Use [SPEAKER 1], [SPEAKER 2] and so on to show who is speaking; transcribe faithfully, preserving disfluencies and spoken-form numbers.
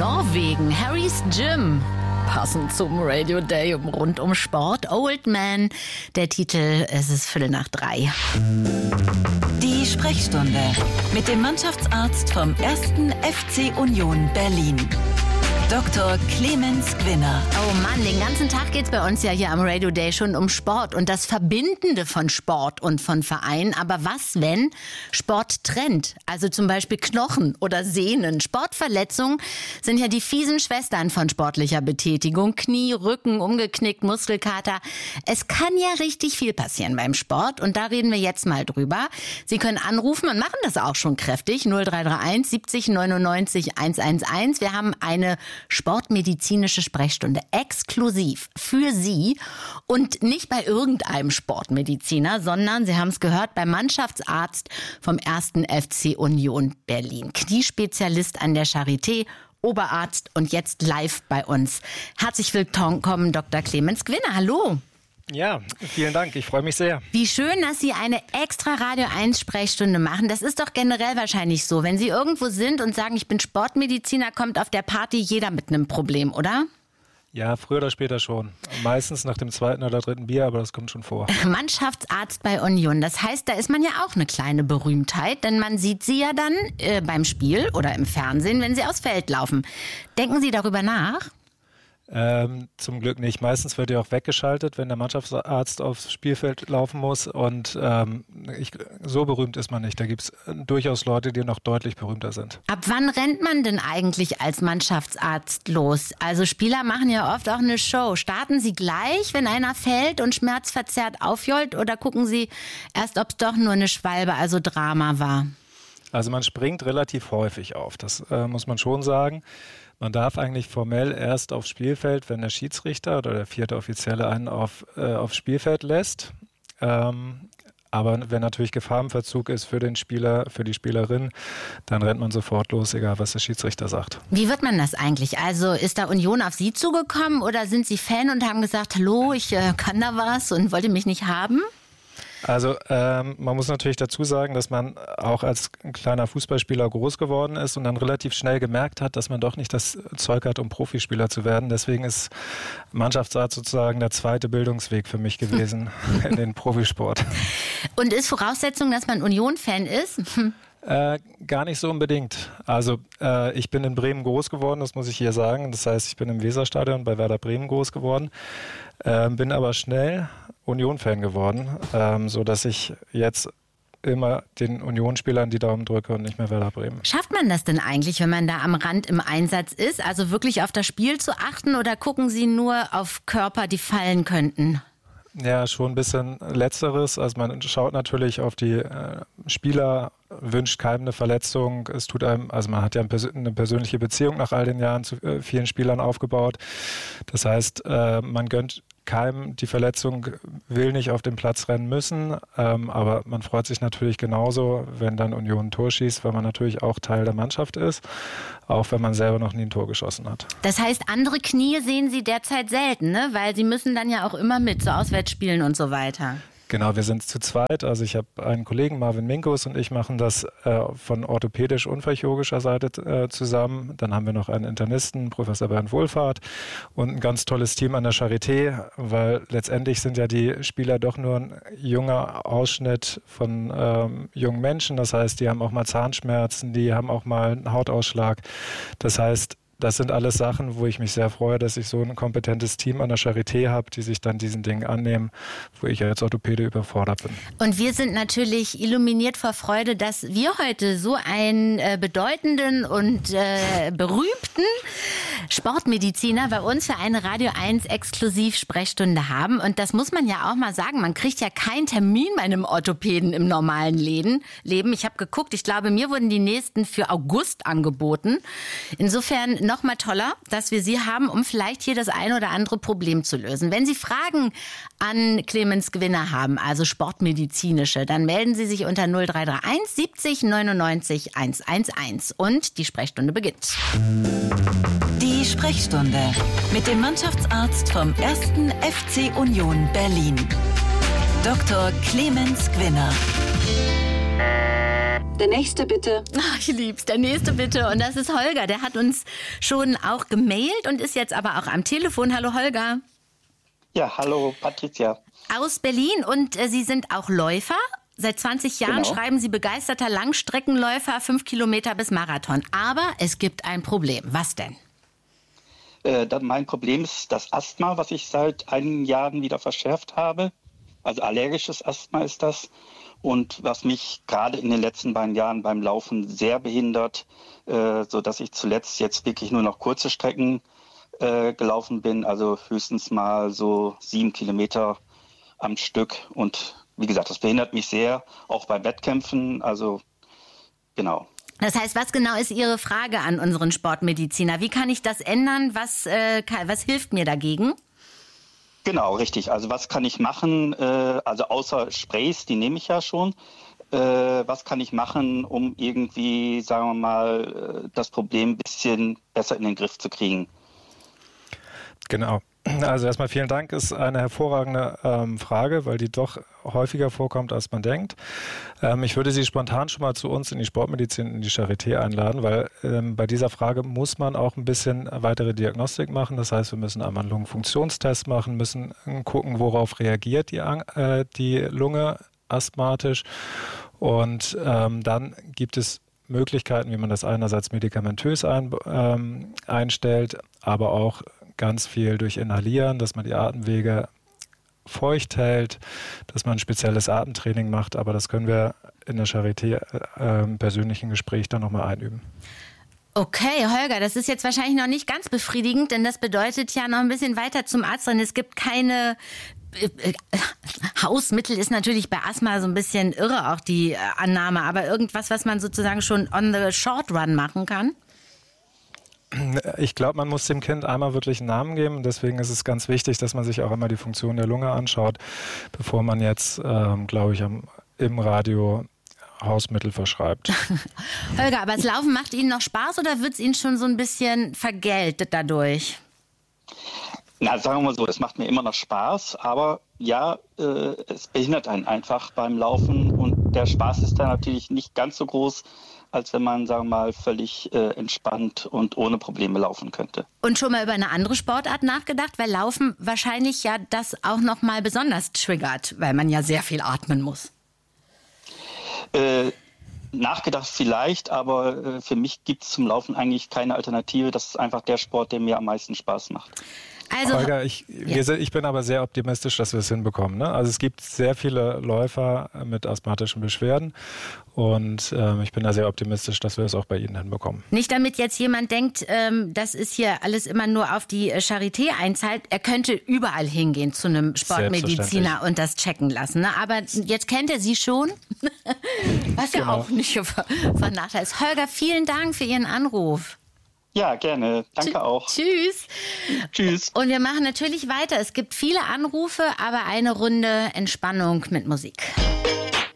[SPEAKER 1] Norwegen, Harrys Gym. Passend zum Radio Day rund um Sport. Old Man, der Titel, es ist Viertel nach drei.
[SPEAKER 2] Die Sprechstunde mit dem Mannschaftsarzt vom ersten F C Union Berlin, Doktor Clemens Gwinner.
[SPEAKER 1] Oh Mann, den ganzen Tag geht's bei uns ja hier am Radio Day schon um Sport und das Verbindende von Sport und von Verein. Aber was, wenn Sport trennt? Also zum Beispiel Knochen oder Sehnen. Sportverletzungen sind ja die fiesen Schwestern von sportlicher Betätigung. Knie, Rücken, umgeknickt, Muskelkater. Es kann ja richtig viel passieren beim Sport und da reden wir jetzt mal drüber. Sie können anrufen und machen das auch schon kräftig. null drei drei eins siebzig neunundneunzig hundertelf. Wir haben eine sportmedizinische Sprechstunde exklusiv für Sie und nicht bei irgendeinem Sportmediziner, sondern, Sie haben es gehört, beim Mannschaftsarzt vom ersten F C Union Berlin. Kniespezialist an der Charité, Oberarzt und jetzt live bei uns. Herzlich willkommen, Doktor Clemens Gwinner. Hallo.
[SPEAKER 3] Ja, vielen Dank. Ich freue mich sehr.
[SPEAKER 1] Wie schön, dass Sie eine extra Radio eins Sprechstunde machen. Das ist doch generell wahrscheinlich so. Wenn Sie irgendwo sind und sagen, ich bin Sportmediziner, kommt auf der Party jeder mit einem Problem, oder?
[SPEAKER 3] Ja, früher oder später schon. Meistens nach dem zweiten oder dritten Bier, aber das kommt schon vor.
[SPEAKER 1] Mannschaftsarzt bei Union. Das heißt, da ist man ja auch eine kleine Berühmtheit, denn man sieht Sie ja dann äh, beim Spiel oder im Fernsehen, wenn Sie aufs Feld laufen. Denken Sie darüber nach?
[SPEAKER 3] Ähm, zum Glück nicht. Meistens wird ja auch weggeschaltet, wenn der Mannschaftsarzt aufs Spielfeld laufen muss. Und ähm, ich, so berühmt ist man nicht. Da gibt es durchaus Leute, die noch deutlich berühmter sind.
[SPEAKER 1] Ab wann rennt man denn eigentlich als Mannschaftsarzt los? Also Spieler machen ja oft auch eine Show. Starten Sie gleich, wenn einer fällt und schmerzverzerrt aufjollt? Oder gucken Sie erst, ob es doch nur eine Schwalbe, also Drama war?
[SPEAKER 3] Also man springt relativ häufig auf. Das äh, muss man schon sagen. Man darf eigentlich formell erst aufs Spielfeld, wenn der Schiedsrichter oder der vierte Offizielle einen auf, äh, aufs Spielfeld lässt. Ähm, aber wenn natürlich Gefahr im Verzug ist für den Spieler, für die Spielerin, dann rennt man sofort los, egal was der Schiedsrichter sagt.
[SPEAKER 1] Wie wird man das eigentlich? Also ist da Union auf Sie zugekommen oder sind Sie Fan und haben gesagt, hallo, ich äh, kann da was und wollte mich nicht haben?
[SPEAKER 3] Also ähm, man muss natürlich dazu sagen, dass man auch als kleiner Fußballspieler groß geworden ist und dann relativ schnell gemerkt hat, dass man doch nicht das Zeug hat, um Profispieler zu werden. Deswegen ist Mannschaftsarzt sozusagen der zweite Bildungsweg für mich gewesen in den Profisport.
[SPEAKER 1] Und ist Voraussetzung, dass man Union-Fan ist?
[SPEAKER 3] Äh, gar nicht so unbedingt. Also äh, ich bin in Bremen groß geworden, das muss ich hier sagen. Das heißt, ich bin im Weserstadion bei Werder Bremen groß geworden, äh, bin aber schnell Union-Fan geworden, ähm, sodass ich jetzt immer den Union-Spielern die Daumen drücke und nicht mehr Werder Bremen.
[SPEAKER 1] Schafft man das denn eigentlich, wenn man da am Rand im Einsatz ist? Also wirklich auf das Spiel zu achten oder gucken Sie nur auf Körper, die fallen könnten?
[SPEAKER 3] Ja, schon ein bisschen Letzteres. Also man schaut natürlich auf die äh, Spieler, wünscht keinem eine Verletzung. Es tut einem, also man hat ja eine, persö- eine persönliche Beziehung nach all den Jahren zu äh, vielen Spielern aufgebaut. Das heißt, äh, man gönnt keinem die Verletzung, will nicht auf den Platz rennen müssen, ähm, aber man freut sich natürlich genauso, wenn dann Union ein Tor schießt, weil man natürlich auch Teil der Mannschaft ist, auch wenn man selber noch nie ein Tor geschossen hat.
[SPEAKER 1] Das heißt, andere Knie sehen Sie derzeit selten, ne? Weil Sie müssen dann ja auch immer mit zu Auswärtsspielen und so weiter.
[SPEAKER 3] Genau, wir sind zu zweit. Also ich habe einen Kollegen, Marvin Minkus, und ich machen das äh, von orthopädisch-unfallchirurgischer Seite äh, zusammen. Dann haben wir noch einen Internisten, Professor Bernd Wohlfahrt, und ein ganz tolles Team an der Charité, weil letztendlich sind ja die Spieler doch nur ein junger Ausschnitt von ähm, jungen Menschen. Das heißt, die haben auch mal Zahnschmerzen, die haben auch mal einen Hautausschlag. Das heißt, das sind alles Sachen, wo ich mich sehr freue, dass ich so ein kompetentes Team an der Charité habe, die sich dann diesen Dingen annehmen, wo ich ja als Orthopäde überfordert bin.
[SPEAKER 1] Und wir sind natürlich illuminiert vor Freude, dass wir heute so einen äh, bedeutenden und äh, berühmten Sportmediziner bei uns für eine Radio eins Exklusiv-Sprechstunde haben. Und das muss man ja auch mal sagen, man kriegt ja keinen Termin bei einem Orthopäden im normalen Leben. Ich habe geguckt, ich glaube, mir wurden die nächsten für August angeboten. Insofern noch mal toller, dass wir Sie haben, um vielleicht hier das ein oder andere Problem zu lösen. Wenn Sie Fragen an Clemens Gwinner haben, also sportmedizinische, dann melden Sie sich unter null drei drei eins siebzig neunundneunzig hundertelf und die Sprechstunde beginnt.
[SPEAKER 2] Die Sprechstunde mit dem Mannschaftsarzt vom ersten F C Union Berlin, Doktor Clemens Gwinner.
[SPEAKER 4] Der nächste bitte.
[SPEAKER 1] Ach, ich lieb's, der nächste bitte. Und das ist Holger, der hat uns schon auch gemailt und ist jetzt aber auch am Telefon. Hallo Holger.
[SPEAKER 5] Ja, hallo Patricia.
[SPEAKER 1] Aus Berlin und äh, Sie sind auch Läufer. Seit zwanzig Jahren
[SPEAKER 5] Genau.
[SPEAKER 1] schreiben Sie begeisterter Langstreckenläufer, fünf Kilometer bis Marathon. Aber es gibt ein Problem. Was denn?
[SPEAKER 5] Äh, dann mein Problem ist das Asthma, was ich seit einigen Jahren wieder verschärft habe. Also allergisches Asthma ist das. Und was mich gerade in den letzten beiden Jahren beim Laufen sehr behindert, äh, sodass ich zuletzt jetzt wirklich nur noch kurze Strecken äh, gelaufen bin. Also höchstens mal so sieben Kilometer am Stück. Und wie gesagt, das behindert mich sehr, auch bei Wettkämpfen. Also genau.
[SPEAKER 1] Das heißt, was genau ist Ihre Frage an unseren Sportmediziner? Wie kann ich das ändern? Was, äh, kann, was hilft mir dagegen?
[SPEAKER 5] Genau, richtig. Also was kann ich machen? Äh, also außer Sprays, die nehme ich ja schon. Äh, was kann ich machen, um irgendwie, sagen wir mal, das Problem ein bisschen besser in den Griff zu kriegen?
[SPEAKER 3] Genau. Also erstmal vielen Dank, ist eine hervorragende ähm, Frage, weil die doch häufiger vorkommt, als man denkt. Ähm, ich würde Sie spontan schon mal zu uns in die Sportmedizin, in die Charité einladen, weil ähm, bei dieser Frage muss man auch ein bisschen weitere Diagnostik machen. Das heißt, wir müssen einmal einen Lungenfunktionstest machen, müssen gucken, worauf reagiert die, äh, die Lunge asthmatisch. Und ähm, dann gibt es Möglichkeiten, wie man das einerseits medikamentös ein, ähm, einstellt, aber auch ganz viel durch Inhalieren, dass man die Atemwege feucht hält, dass man ein spezielles Atemtraining macht, aber das können wir in der Charité äh, im persönlichen Gespräch dann nochmal einüben.
[SPEAKER 1] Okay, Holger, das ist jetzt wahrscheinlich noch nicht ganz befriedigend, denn das bedeutet ja noch ein bisschen weiter zum Arzt, denn es gibt keine äh, äh, Hausmittel, ist natürlich bei Asthma so ein bisschen irre auch die äh, Annahme, aber irgendwas, was man sozusagen schon on the short run machen kann?
[SPEAKER 3] Ich glaube, man muss dem Kind einmal wirklich einen Namen geben. Deswegen ist es ganz wichtig, dass man sich auch einmal die Funktion der Lunge anschaut, bevor man jetzt, ähm, glaube ich, am, im Radio Hausmittel verschreibt.
[SPEAKER 1] Holger, aber das Laufen macht Ihnen noch Spaß oder wird es Ihnen schon so ein bisschen vergeltet dadurch?
[SPEAKER 5] Na, sagen wir mal so, es macht mir immer noch Spaß, aber ja, äh, es behindert einen einfach beim Laufen und der Spaß ist dann natürlich nicht ganz so groß, als wenn man, sagen wir mal, völlig äh, entspannt und ohne Probleme laufen könnte.
[SPEAKER 1] Und schon mal über eine andere Sportart nachgedacht, weil Laufen wahrscheinlich ja das auch noch mal besonders triggert, weil man ja sehr viel atmen muss.
[SPEAKER 5] Äh, nachgedacht vielleicht, aber äh, für mich gibt es zum Laufen eigentlich keine Alternative. Das ist einfach der Sport, der mir am meisten Spaß macht.
[SPEAKER 1] Also,
[SPEAKER 3] Holger, ich,
[SPEAKER 1] ja.
[SPEAKER 3] wir, ich bin aber sehr optimistisch, dass wir es hinbekommen. Ne? Also es gibt sehr viele Läufer mit asthmatischen Beschwerden und ähm, ich bin da sehr optimistisch, dass wir es auch bei Ihnen hinbekommen.
[SPEAKER 1] Nicht damit jetzt jemand denkt, ähm, das ist hier alles immer nur auf die Charité einzahlt. Er könnte überall hingehen zu einem Sportmediziner und das checken lassen. Ne? Aber jetzt kennt er Sie schon, was ja
[SPEAKER 3] Genau.
[SPEAKER 1] auch nicht von Nachteil ist. Holger, vielen Dank für Ihren Anruf.
[SPEAKER 5] Ja, gerne. Danke
[SPEAKER 1] Tsch-
[SPEAKER 5] auch.
[SPEAKER 1] Tschüss.
[SPEAKER 5] Tschüss.
[SPEAKER 1] Und wir machen natürlich weiter. Es gibt viele Anrufe, aber eine Runde Entspannung mit Musik.